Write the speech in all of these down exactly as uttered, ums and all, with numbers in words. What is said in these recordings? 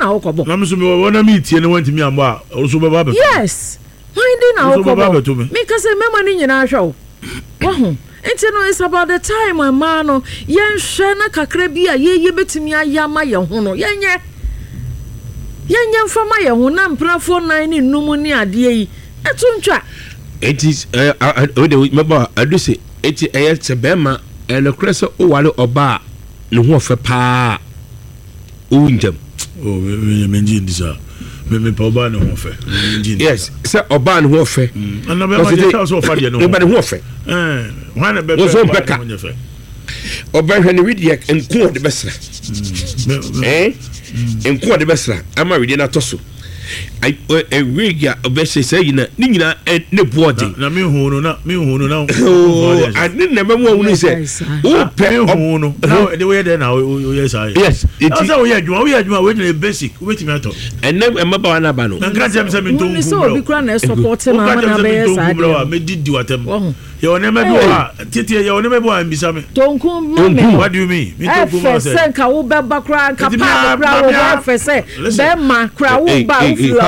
na okobo na me so me wona me tie ne wanti me ambo a so baba beto yes why din na okobo me ka say mema ni nyina hwe wo ho enti no is about the time my man no yen hwe na kakra bi a ye ye betimi ayama ye ho no yenye yenye mfama ye ho na mprafo nan ni num ni ade yi etuntwa it is uh we dey remember adu say it eh se bema and the crest o wale oba ne ho fe pa o njam o me me nji ndisa me me pa oba ne ho fe yes se oba ne ho fe na be ma je ka so fa de no oba ne ho fe eh wa na be fe oba hwe ne widia enko de besra eh enko de besra ama widia na toso I a riga obese say na ni nyina ne boarding na me hu no na me hu no na oh I didn't never know when say oh pe hu no now the way there now yes I yes it is how we adwuma we adwuma we na basic we timi ato and na maba na ba no na nka dem say me to hu so obi kra na support na na be yes I me didi watem ye wona me bo a titie ye wona me bo a mbisa me tonku me what do you mean me tonku ma say sen ka wo be ba kra ka pa kra wo ba fe say be ma kra wo ba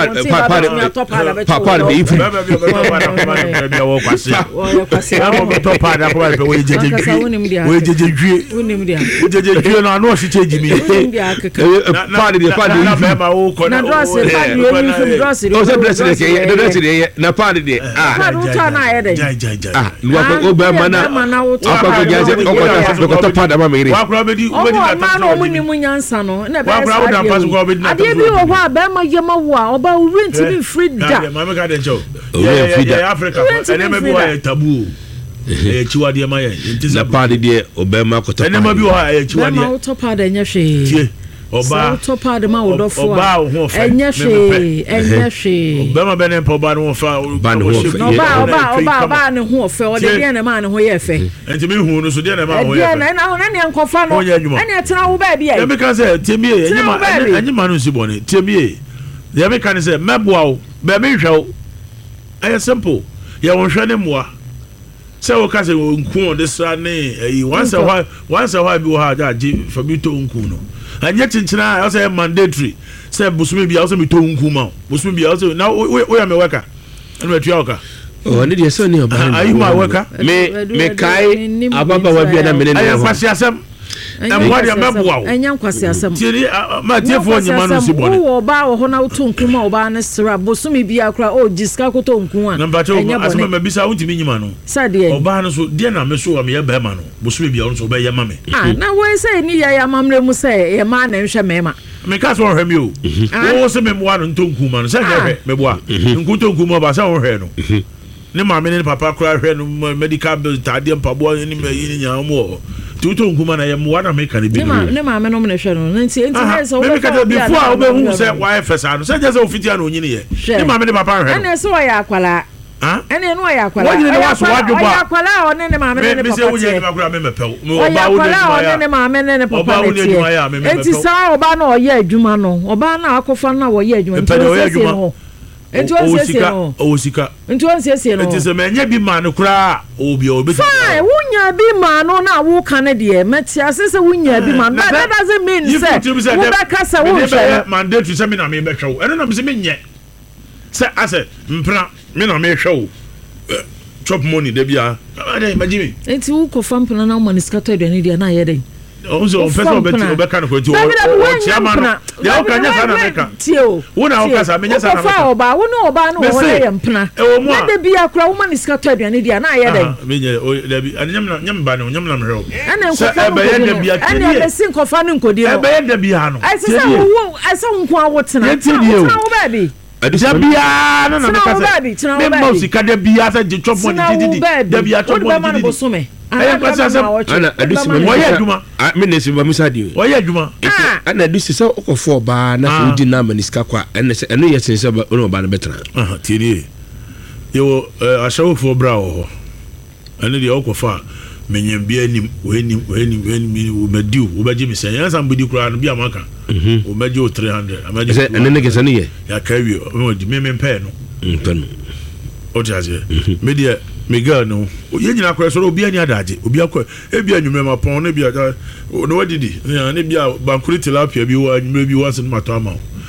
papa be if be wo kwase wo kwase am be top ada ko be we jeje dwie we jeje dwie unim dia we jeje dwie no anu o shi cheji mi pa de pa de na ba wo ko na dress pa de ni film dress o se dress de na dress de na pa de ah pa do ta na ye de jai jai jai ah lu ko be mana akwa ko jaje o ko to pa da ma mere wa kra be di o be di na no mu ni mu nyansa no na be sa ade bi o ho a be ma yema wo a oba rent ni free da ma me ka den cho yeah yeah Africa ene me bi wa tabu eh chiwade ma ye na pa de obema ko to ene ma bi wa eh chiwade ma to pa da nya hwe oba to pa de ma wo do fo oba ho fe enya hwe enya hwe obema be ne po ba no fa ba no ho fe oba oba oba ba ne ho fe o de de ne ma ne ho ye fe enti me hu no so de ne ma ho ye fe de na na ne nkofa no ene tena wo ba bi ai e me ka say temie enyima enyima no si bone temie ye me ka say meboa o be me hwe o eh simple ye won hwe ne moa say o ka say nku on this ne once a while once a while bi wo ha ja ji for me to nku no anya chinchina I say mandatory say busumi bia say me to nku ma busumi bia say na we am worker and we tuya oka oh ne dey so ne oba ayi ma worker me me kai ababa wa bia na me ne ne ayi kwasi asem em what am meboa anya kwasi asem tiri ma tiefo nyima no si bone wo ba wo ho na wo to nku ma oba ne sra busumi bia kra o jiska ko to nku a number two asem ma bisa wuntimi nyima no sade oba no so de na me so am ye ba ma no busumi bia no so be ye ma me ah na we say ni ya ya mamre mu say ye ma na nhwe me ma me ka so hwe me o wo se me mo no to nku ma no say hwe me boa nku to nku ma ba say wo hwe no ne ma me ne papa kra hwe no medical bill tade mpabo ni me yi nya mo tuto nkuma na ye mo na me ka ne bi ne ma me no me hwe no nti nti ne so me ka before a wo be hu say why fesa no say just ofiti an onyi ne ye ne ma me ne papa hwe ene so ya akwala ah ene no ya akwala wo ne waso wadwo ba akwala o ne ne ma me ne papa me say wo ye ne makura me mepew me oba wo ne ne ma me ne papa ne enti sa oba na o ye adwuma no oba na akofa na wo ye adwuma nti o ye adwuma enti o siesie no o sika enti o siesie no enti se me nya bi ma no kura obi obi fine wunya bi ma no na wo kan de meti asese wunya bi ma that doesn't mean say wo be kasa wo hwe mandate say me na me be hwe eno na me say me nye say ase mpra me na me hwe chop money de bia ade imagine enti wo ko fampana na mo niskato aduane dia na ye den also on first obeti obeka no kweti o chiama no de o kanya sa na meka wo na o kasa menya sa na meka o ba wo no oba no wo ye mpna na de bia kura wo maniskato aduane dia na ye den menye o de bi anyam na nyam ba no nyam na mhwe o ana nkofa no ye de bia ana de sin kofa no nkodi no e be ye de bia no ai se wo ai se nko a wo tena tena wo ba bi adisa bia no na meka se me mouse ka de bia sa je chop money didi de bia chop money didi ayi kwasi asem ana adusi me moye aduma me nesi ba musadi moye aduma ana adusi se okofo ba na odi na maniska kwa ene se eno ye sense ba ono ba na betra aha tiri yo ashawofo bra ho ene de okofa menyem bia nim we nim we nim we nim wo madiu wo baje mi sen yansa mbudi kura no bia maka wo baje o three hundred amaje se ene ne gese ne ye ya kawi o di me me mpe no mpe no o jaje media Miguel no ye nyina kwere so obi ani adaje obi akọ ebi anwumre mapon ne bia no wadidi ne bia bankuri tilapia bi wo anwumre bi wo asen mato ama